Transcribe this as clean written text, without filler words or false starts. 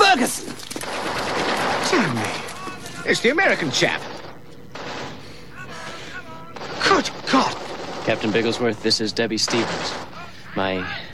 Ferguson! Damn me. It's the American chap. Good God. Captain Bigglesworth, this is Debbie Stevens. My